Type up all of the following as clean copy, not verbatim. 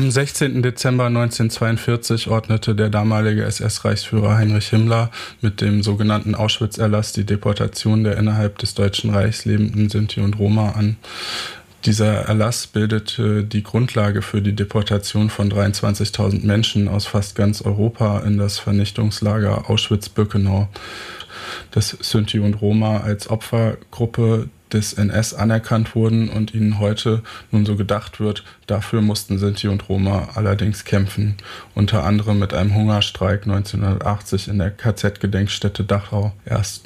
Am 16. Dezember 1942 ordnete der damalige SS-Reichsführer Heinrich Himmler mit dem sogenannten Auschwitz-Erlass die Deportation der innerhalb des Deutschen Reichs lebenden Sinti und Roma an. Dieser Erlass bildete die Grundlage für die Deportation von 23.000 Menschen aus fast ganz Europa in das Vernichtungslager Auschwitz-Birkenau. Dass Sinti und Roma als Opfergruppe des NS anerkannt wurden und ihnen heute nun so gedacht wird, dafür mussten Sinti und Roma allerdings kämpfen, unter anderem mit einem Hungerstreik 1980 in der KZ-Gedenkstätte Dachau. Erst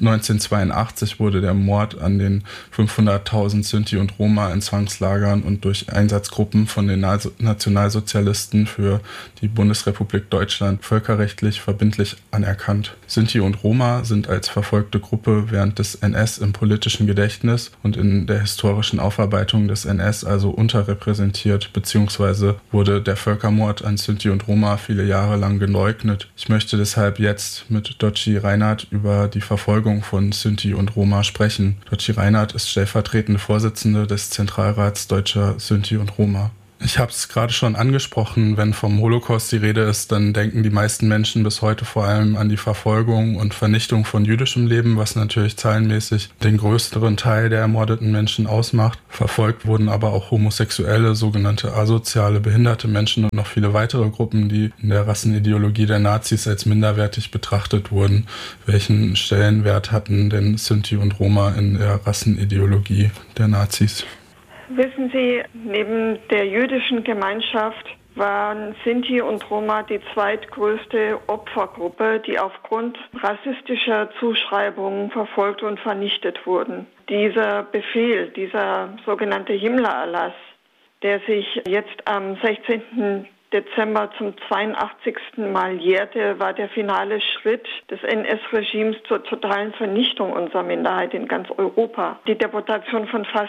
1982 wurde der Mord an den 500.000 Sinti und Roma in Zwangslagern und durch Einsatzgruppen von den Nationalsozialisten für die Bundesrepublik Deutschland völkerrechtlich verbindlich anerkannt. Sinti und Roma sind als verfolgte Gruppe während des NS im politischen Gedächtnis und in der historischen Aufarbeitung des NS also unterrepräsentiert, beziehungsweise wurde der Völkermord an Sinti und Roma viele Jahre lang geleugnet. Ich möchte deshalb jetzt mit Doci Reinhardt über die Verfolgung von Sinti und Roma sprechen. Doci Reinhardt ist stellvertretende Vorsitzende des Zentralrats Deutscher Sinti und Roma. Ich habe es gerade schon angesprochen, wenn vom Holocaust die Rede ist, dann denken die meisten Menschen bis heute vor allem an die Verfolgung und Vernichtung von jüdischem Leben, was natürlich zahlenmäßig den größeren Teil der ermordeten Menschen ausmacht. Verfolgt wurden aber auch homosexuelle, sogenannte asoziale, behinderte Menschen und noch viele weitere Gruppen, die in der Rassenideologie der Nazis als minderwertig betrachtet wurden. Welchen Stellenwert hatten denn Sinti und Roma in der Rassenideologie der Nazis? Wissen Sie, neben der jüdischen Gemeinschaft waren Sinti und Roma die zweitgrößte Opfergruppe, die aufgrund rassistischer Zuschreibungen verfolgt und vernichtet wurden. Dieser Befehl, dieser sogenannte Himmler-Erlass, der sich jetzt am 16. Dezember zum 82. Mal jährte, war der finale Schritt des NS-Regimes zur totalen Vernichtung unserer Minderheit in ganz Europa. Die Deportation von fast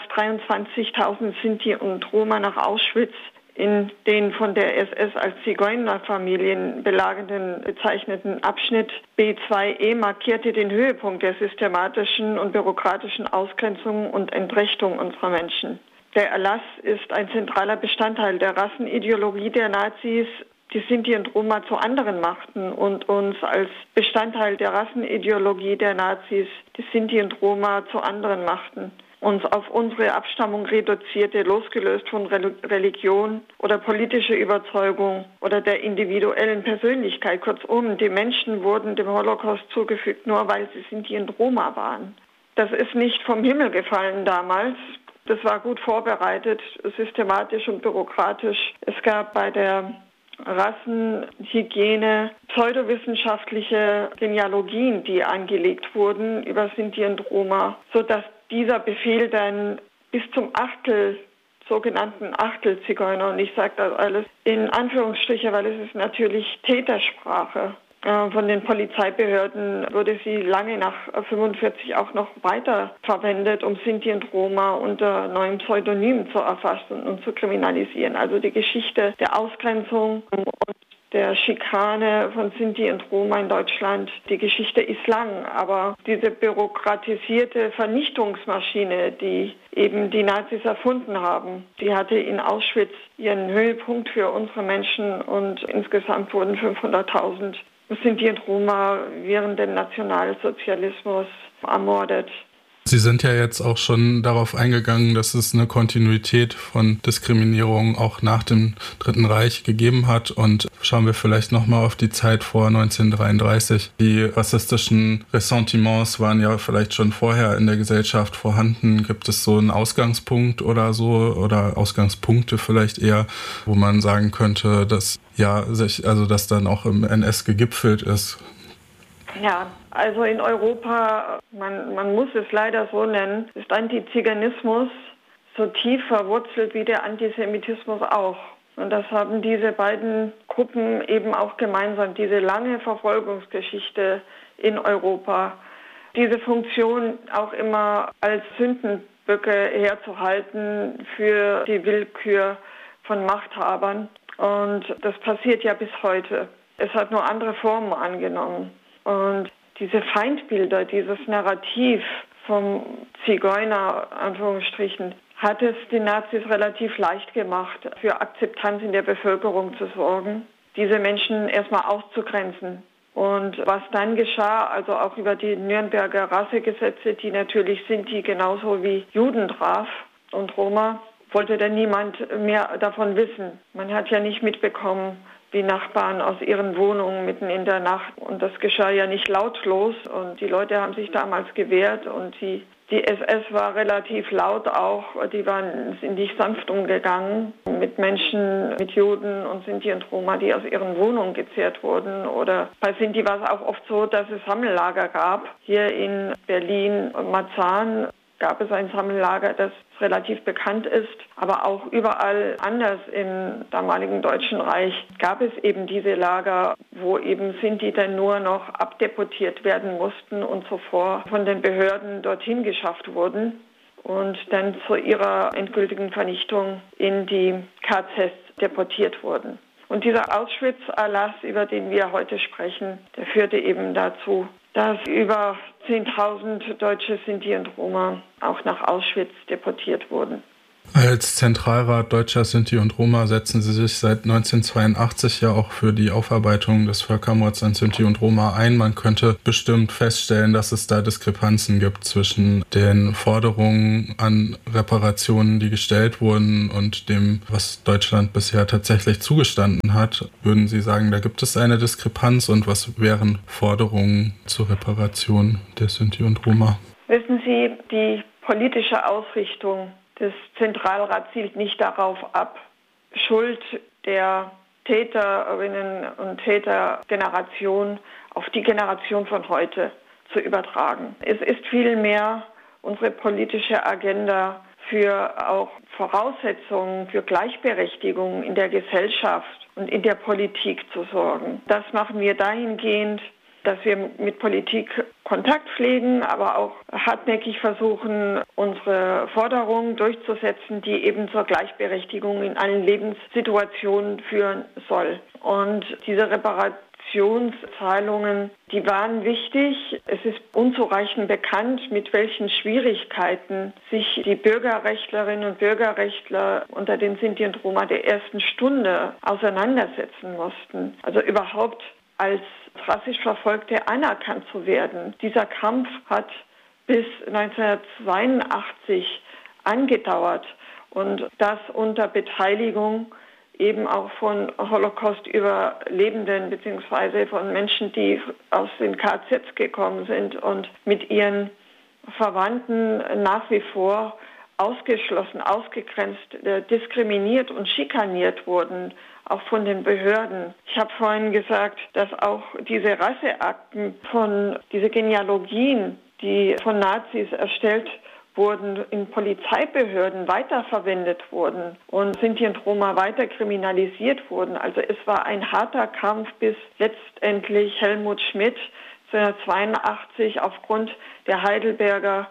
23.000 Sinti und Roma nach Auschwitz in den von der SS als Zigeunerfamilien belagerten bezeichneten Abschnitt B2E markierte den Höhepunkt der systematischen und bürokratischen Ausgrenzung und Entrechtung unserer Menschen. Der Erlass ist ein zentraler Bestandteil der Rassenideologie der Nazis, die Sinti und Roma zu anderen machten und uns als Bestandteil der Rassenideologie der Nazis die Sinti und Roma zu anderen machten, uns auf unsere Abstammung reduzierte, losgelöst von Religion oder politischer Überzeugung oder der individuellen Persönlichkeit. Kurzum, die Menschen wurden dem Holocaust zugefügt, nur weil sie Sinti und Roma waren. Das ist nicht vom Himmel gefallen damals. Das war gut vorbereitet, systematisch und bürokratisch. Es gab bei der Rassenhygiene pseudowissenschaftliche Genealogien, die angelegt wurden über Sinti und Roma, sodass dieser Befehl dann bis zum sogenannten Achtelzigeuner, und ich sage das alles in Anführungsstriche, weil es ist natürlich Tätersprache. Von den Polizeibehörden wurde sie lange nach 1945 auch noch weiter verwendet, um Sinti und Roma unter neuen Pseudonymen zu erfassen und zu kriminalisieren. Also die Geschichte der Ausgrenzung und der Schikane von Sinti und Roma in Deutschland, die Geschichte ist lang, aber diese bürokratisierte Vernichtungsmaschine, die eben die Nazis erfunden haben, die hatte in Auschwitz ihren Höhepunkt für unsere Menschen und insgesamt wurden 500.000 Sinti und Roma während dem Nationalsozialismus ermordet. Sie sind ja jetzt auch schon darauf eingegangen, dass es eine Kontinuität von Diskriminierung auch nach dem Dritten Reich gegeben hat. Und schauen wir vielleicht nochmal auf die Zeit vor 1933. Die rassistischen Ressentiments waren ja vielleicht schon vorher in der Gesellschaft vorhanden. Gibt es so einen Ausgangspunkt oder so, oder Ausgangspunkte vielleicht eher, wo man sagen könnte, dass das dann auch im NS gegipfelt ist? Ja, also in Europa, man muss es leider so nennen, ist Antiziganismus so tief verwurzelt wie der Antisemitismus auch. Und das haben diese beiden Gruppen eben auch gemeinsam, diese lange Verfolgungsgeschichte in Europa. Diese Funktion auch immer als Sündenböcke herzuhalten für die Willkür von Machthabern. Und das passiert ja bis heute. Es hat nur andere Formen angenommen. Und diese Feindbilder, dieses Narrativ vom Zigeuner, Anführungsstrichen, hat es den Nazis relativ leicht gemacht, für Akzeptanz in der Bevölkerung zu sorgen, diese Menschen erstmal auszugrenzen. Und was dann geschah, also auch über die Nürnberger Rassegesetze, die natürlich Sinti genauso wie Juden traf und Roma, wollte dann niemand mehr davon wissen. Man hat ja nicht mitbekommen, wie Nachbarn aus ihren Wohnungen mitten in der Nacht. Und das geschah ja nicht lautlos. Und die Leute haben sich damals gewehrt. Und die SS war relativ laut auch. Sind nicht sanft umgegangen mit Menschen, mit Juden und Sinti und Roma, die aus ihren Wohnungen gezerrt wurden. Oder bei Sinti war es auch oft so, dass es Sammellager gab. Hier in Berlin und Marzahn gab es ein Sammellager, das relativ bekannt ist. Aber auch überall anders im damaligen Deutschen Reich gab es eben diese Lager, wo eben Sinti dann nur noch abdeportiert werden mussten und zuvor von den Behörden dorthin geschafft wurden und dann zu ihrer endgültigen Vernichtung in die KZs deportiert wurden. Und dieser Auschwitz-Erlass, über den wir heute sprechen, der führte eben dazu, dass über 10.000 Deutsche, Sinti und Roma auch nach Auschwitz deportiert wurden. Als Zentralrat Deutscher Sinti und Roma setzen Sie sich seit 1982 ja auch für die Aufarbeitung des Völkermords an Sinti und Roma ein. Man könnte bestimmt feststellen, dass es da Diskrepanzen gibt zwischen den Forderungen an Reparationen, die gestellt wurden, und dem, was Deutschland bisher tatsächlich zugestanden hat. Würden Sie sagen, da gibt es eine Diskrepanz, und was wären Forderungen zur Reparation der Sinti und Roma? Wissen Sie, die politische Ausrichtung des Zentralrats zielt nicht darauf ab, Schuld der Täterinnen und Tätergeneration auf die Generation von heute zu übertragen. Es ist vielmehr unsere politische Agenda für auch Voraussetzungen für Gleichberechtigung in der Gesellschaft und in der Politik zu sorgen. Das machen wir dahingehend, dass wir mit Politik Kontakt pflegen, aber auch hartnäckig versuchen, unsere Forderungen durchzusetzen, die eben zur Gleichberechtigung in allen Lebenssituationen führen soll. Und diese Reparationszahlungen, die waren wichtig. Es ist unzureichend bekannt, mit welchen Schwierigkeiten sich die Bürgerrechtlerinnen und Bürgerrechtler unter den Sinti und Roma der ersten Stunde auseinandersetzen mussten. Also überhaupt als rassisch Verfolgte anerkannt zu werden. Dieser Kampf hat bis 1982 angedauert, und das unter Beteiligung eben auch von Holocaust-Überlebenden bzw. von Menschen, die aus den KZs gekommen sind und mit ihren Verwandten nach wie vor ausgeschlossen, ausgegrenzt, diskriminiert und schikaniert wurden, auch von den Behörden. Ich habe vorhin gesagt, dass auch diese Rasseakten diese Genealogien, die von Nazis erstellt wurden, in Polizeibehörden weiterverwendet wurden und Sinti und Roma weiter kriminalisiert wurden. Also es war ein harter Kampf, bis letztendlich Helmut Schmidt 1982 aufgrund der Heidelberger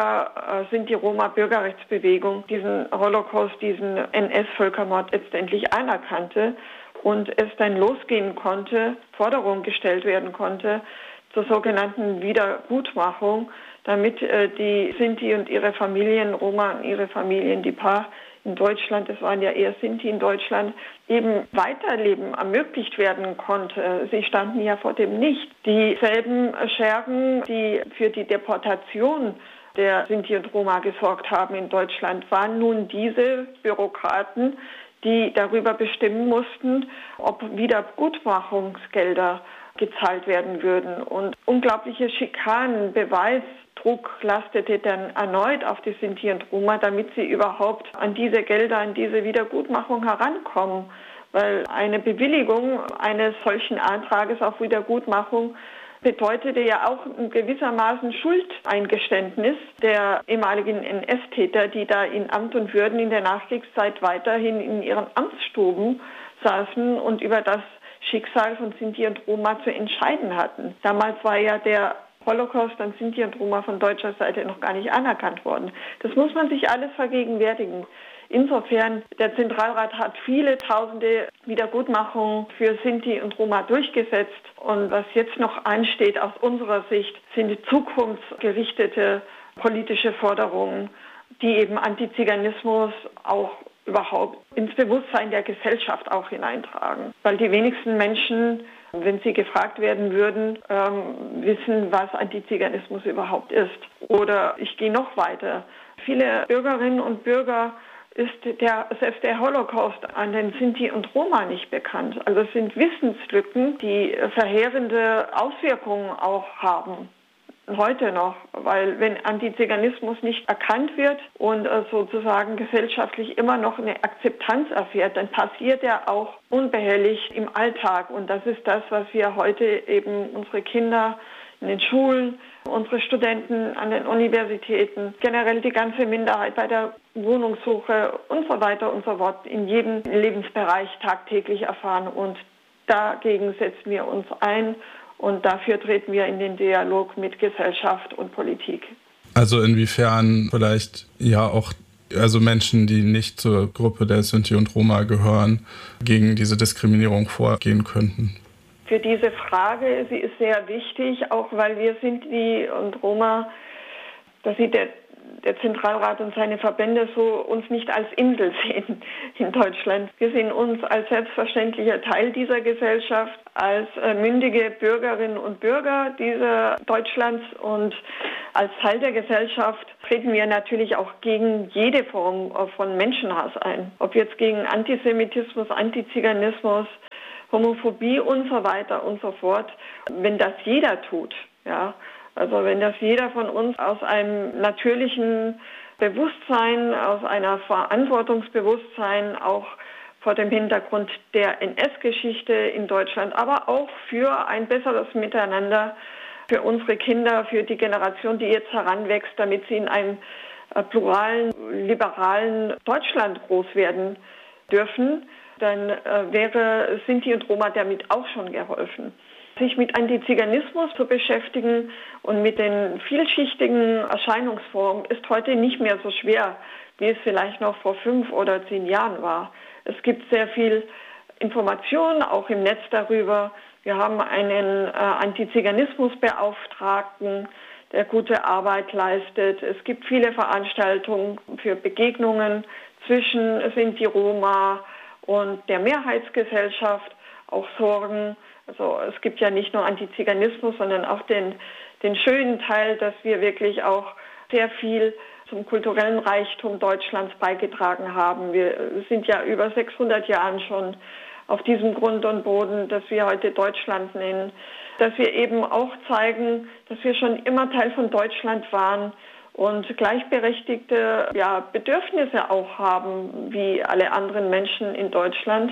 Sinti-Roma-Bürgerrechtsbewegung diesen Holocaust, diesen NS-Völkermord letztendlich anerkannte und es dann losgehen konnte, Forderung gestellt werden konnte zur sogenannten Wiedergutmachung, damit die Sinti und ihre Familien, Roma und ihre Familien, die Paar in Deutschland, es waren ja eher Sinti in Deutschland, eben Weiterleben ermöglicht werden konnte. Sie standen ja vor dem Nichts. Dieselben Schergen, die für die Deportation der Sinti und Roma gesorgt haben in Deutschland, waren nun diese Bürokraten, die darüber bestimmen mussten, ob Wiedergutmachungsgelder gezahlt werden würden. Und unglaubliche Schikanen, Beweisdruck lastete dann erneut auf die Sinti und Roma, damit sie überhaupt an diese Gelder, an diese Wiedergutmachung herankommen. Weil eine Bewilligung eines solchen Antrages auf Wiedergutmachung bedeutete ja auch gewissermaßen Schuldeingeständnis der ehemaligen NS-Täter, die da in Amt und Würden in der Nachkriegszeit weiterhin in ihren Amtsstuben saßen und über das Schicksal von Sinti und Roma zu entscheiden hatten. Damals war ja der Holocaust an Sinti und Roma von deutscher Seite noch gar nicht anerkannt worden. Das muss man sich alles vergegenwärtigen. Insofern, der Zentralrat hat viele tausende Wiedergutmachungen für Sinti und Roma durchgesetzt. Und was jetzt noch ansteht aus unserer Sicht, sind zukunftsgerichtete politische Forderungen, die eben Antiziganismus auch überhaupt ins Bewusstsein der Gesellschaft auch hineintragen. Weil die wenigsten Menschen, wenn sie gefragt werden würden, wissen, was Antiziganismus überhaupt ist. Oder ich gehe noch weiter. Viele Bürgerinnen und Bürger ist selbst der Holocaust an den Sinti und Roma nicht bekannt. Also es sind Wissenslücken, die verheerende Auswirkungen auch haben. Heute noch, weil wenn Antiziganismus nicht erkannt wird und sozusagen gesellschaftlich immer noch eine Akzeptanz erfährt, dann passiert er auch unbehelligt im Alltag. Und das ist das, was wir heute eben unsere Kinder in den Schulen, unsere Studenten an den Universitäten, generell die ganze Minderheit bei der Wohnungssuche und so weiter und so fort in jedem Lebensbereich tagtäglich erfahren. Und dagegen setzen wir uns ein. Und dafür treten wir in den Dialog mit Gesellschaft und Politik. Also inwiefern vielleicht ja auch Menschen, die nicht zur Gruppe der Sinti und Roma gehören, gegen diese Diskriminierung vorgehen könnten? Für diese Frage, sie ist sehr wichtig, auch weil wir Sinti und Roma, das sieht der Zentralrat und seine Verbände so uns nicht als Insel sehen in Deutschland. Wir sehen uns als selbstverständlicher Teil dieser Gesellschaft, als mündige Bürgerinnen und Bürger dieser Deutschlands und als Teil der Gesellschaft treten wir natürlich auch gegen jede Form von Menschenhass ein. Ob jetzt gegen Antisemitismus, Antiziganismus, Homophobie und so weiter und so fort. Wenn das jeder tut, ja, also wenn das jeder von uns aus einem natürlichen Bewusstsein, aus einer Verantwortungsbewusstsein, auch vor dem Hintergrund der NS-Geschichte in Deutschland, aber auch für ein besseres Miteinander für unsere Kinder, für die Generation, die jetzt heranwächst, damit sie in einem pluralen, liberalen Deutschland groß werden dürfen, dann wäre Sinti und Roma damit auch schon geholfen. Sich mit Antiziganismus zu beschäftigen und mit den vielschichtigen Erscheinungsformen ist heute nicht mehr so schwer, wie es vielleicht noch vor 5 oder 10 Jahren war. Es gibt sehr viel Information, auch im Netz darüber. Wir haben einen Antiziganismusbeauftragten, der gute Arbeit leistet. Es gibt viele Veranstaltungen für Begegnungen zwischen Sinti, Roma und der Mehrheitsgesellschaft, auch Sorgen. Also es gibt ja nicht nur Antiziganismus, sondern auch den schönen Teil, dass wir wirklich auch sehr viel zum kulturellen Reichtum Deutschlands beigetragen haben. Wir sind ja über 600 Jahren schon auf diesem Grund und Boden, das wir heute Deutschland nennen, dass wir eben auch zeigen, dass wir schon immer Teil von Deutschland waren und gleichberechtigte Bedürfnisse auch haben, wie alle anderen Menschen in Deutschland.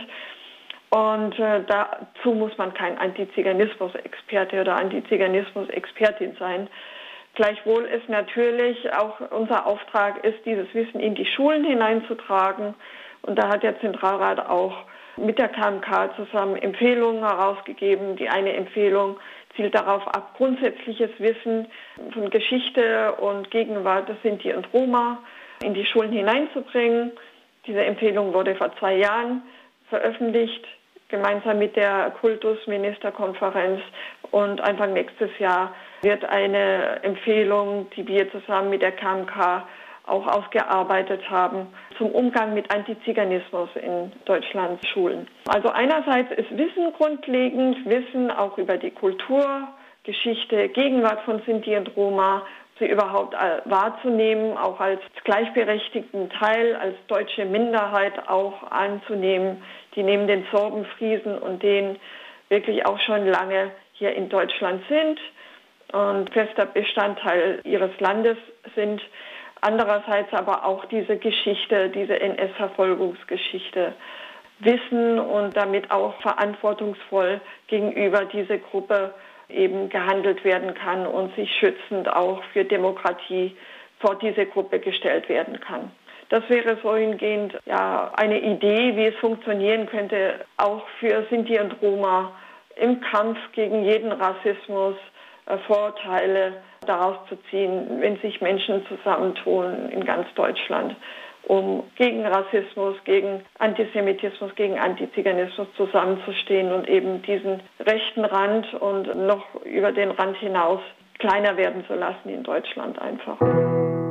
Und dazu muss man kein Antiziganismus-Experte oder Antiziganismus-Expertin sein. Gleichwohl ist natürlich auch unser Auftrag ist, dieses Wissen in die Schulen hineinzutragen. Und da hat der Zentralrat auch mit der KMK zusammen Empfehlungen herausgegeben. Die eine Empfehlung zielt darauf ab, grundsätzliches Wissen von Geschichte und Gegenwart des Sinti und Roma in die Schulen hineinzubringen. Diese Empfehlung wurde vor 2 Jahren veröffentlicht, gemeinsam mit der Kultusministerkonferenz, und Anfang nächstes Jahr wird eine Empfehlung, die wir zusammen mit der KMK auch ausgearbeitet haben, zum Umgang mit Antiziganismus in Deutschlands Schulen. Also einerseits ist Wissen grundlegend, Wissen auch über die Kultur, Geschichte, Gegenwart von Sinti und Roma, sie überhaupt wahrzunehmen, auch als gleichberechtigten Teil, als deutsche Minderheit auch anzunehmen, die neben den Sorben, Friesen und denen wirklich auch schon lange hier in Deutschland sind und fester Bestandteil ihres Landes sind. Andererseits aber auch diese Geschichte, diese NS-Verfolgungsgeschichte wissen und damit auch verantwortungsvoll gegenüber dieser Gruppe eben gehandelt werden kann und sich schützend auch für Demokratie vor diese Gruppe gestellt werden kann. Das wäre so hingehend eine Idee, wie es funktionieren könnte, auch für Sinti und Roma im Kampf gegen jeden Rassismus, Vorurteile daraus zu ziehen, wenn sich Menschen zusammentun in ganz Deutschland, um gegen Rassismus, gegen Antisemitismus, gegen Antiziganismus zusammenzustehen und eben diesen rechten Rand und noch über den Rand hinaus kleiner werden zu lassen in Deutschland einfach.